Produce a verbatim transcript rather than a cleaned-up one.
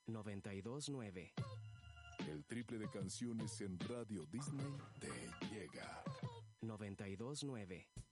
noventa y dos nueve. El triple de canciones en Radio Disney te llega. noventa y dos nueve.